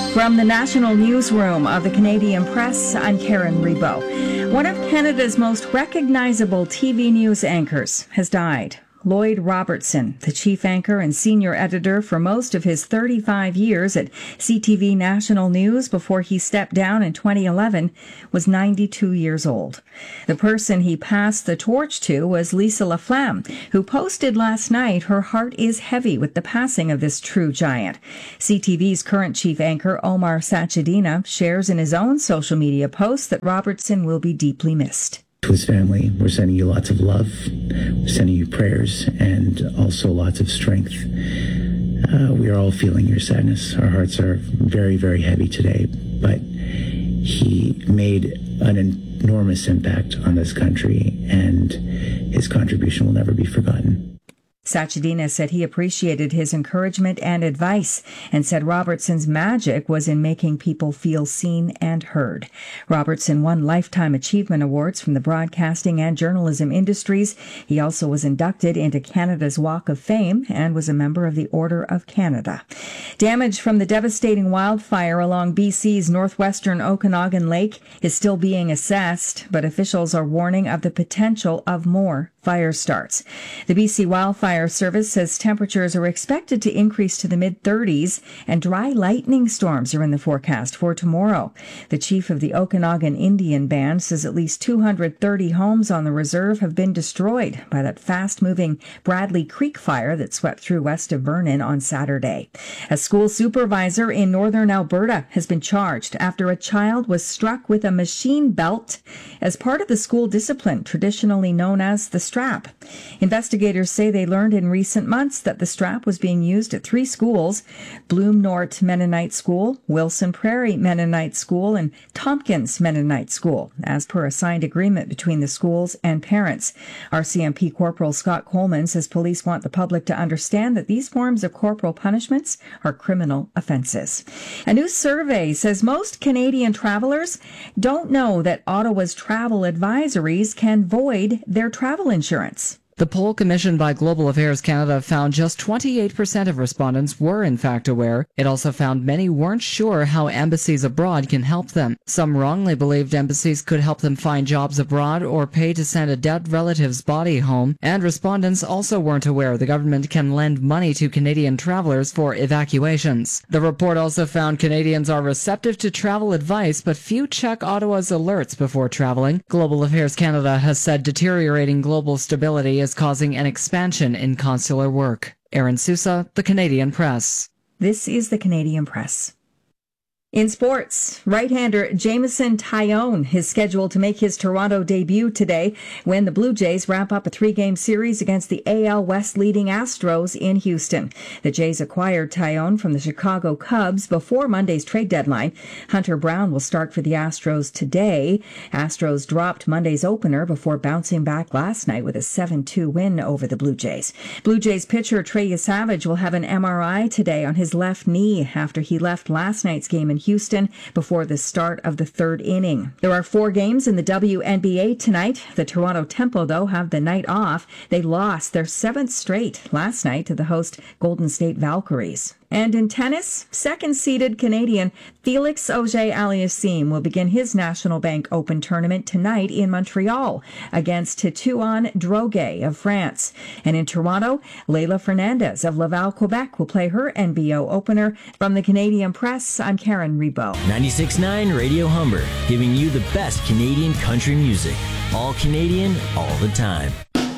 From the National Newsroom of the Canadian Press, I'm Karen Rebo. One of Canada's most recognizable TV news anchors has died. Lloyd Robertson, the chief anchor and senior editor for most of his 35 years at CTV National News before he stepped down in 2011, was 92 years old. The person he passed the torch to was Lisa LaFlamme, who posted last night her heart is heavy with the passing of this true giant. CTV's current chief anchor, Omar Sachedina, shares in his own social media posts that Robertson will be deeply missed. To his family, we're sending you lots of love, we're sending you prayers, and also lots of strength. We are all feeling your sadness. Our hearts are very, very heavy today, but he made an enormous impact on this country, and his contribution will never be forgotten. Sachedina said he appreciated his encouragement and advice and said Robertson's magic was in making people feel seen and heard. Robertson won Lifetime Achievement Awards from the broadcasting and journalism industries. He also was inducted into Canada's Walk of Fame and was a member of the Order of Canada. Damage from the devastating wildfire along BC's northwestern Okanagan Lake is still being assessed, but officials are warning of the potential of more fire starts. The BC Wildfire Service says temperatures are expected to increase to the mid-30s and dry lightning storms are in the forecast for tomorrow. The chief of the Okanagan Indian Band says at least 230 homes on the reserve have been destroyed by that fast-moving Bradley Creek fire that swept through west of Vernon on Saturday. A school supervisor in northern Alberta has been charged after a child was struck with a machine belt as part of the school discipline traditionally known as the strap. Investigators say they learned in recent months that the strap was being used at 3 schools: Bloom North Mennonite School, Wilson Prairie Mennonite School, and Tompkins Mennonite School, as per a signed agreement between the schools and parents. RCMP Corporal Scott Coleman says police want the public to understand that these forms of corporal punishments are criminal offenses. A new survey says most Canadian travelers don't know that Ottawa's travel advisories can void their travel insurance. The poll commissioned by Global Affairs Canada found just 28% of respondents were in fact aware. It also found many weren't sure how embassies abroad can help them. Some wrongly believed embassies could help them find jobs abroad or pay to send a dead relative's body home. And respondents also weren't aware the government can lend money to Canadian travelers for evacuations. The report also found Canadians are receptive to travel advice, but few check Ottawa's alerts before traveling. Global Affairs Canada has said deteriorating global stability is causing an expansion in consular work. Aaron Sousa, The Canadian Press. This is The Canadian Press. In sports, right-hander Jameson Taillon is scheduled to make his Toronto debut today when the Blue Jays wrap up a 3-game series against the AL West leading Astros in Houston. The Jays acquired Taillon from the Chicago Cubs before Monday's trade deadline. Hunter Brown will start for the Astros today. Astros dropped Monday's opener before bouncing back last night with a 7-2 win over the Blue Jays. Blue Jays pitcher Trey Savage will have an MRI today on his left knee after he left last night's game in Houston before the start of the 3rd inning. There are 4 games in the WNBA tonight. The Toronto Tempo, though, have the night off. They lost their 7th straight last night to the host Golden State Valkyries. And in tennis, second-seeded Canadian Felix Auger-Aliassime will begin his National Bank Open tournament tonight in Montreal against Titouan Droguet of France. And in Toronto, Leylah Fernandez of Laval, Quebec will play her NBO opener. From the Canadian Press, I'm Karen Rebo. 96.9 Radio Humber, giving you the best Canadian country music. All Canadian, all the time.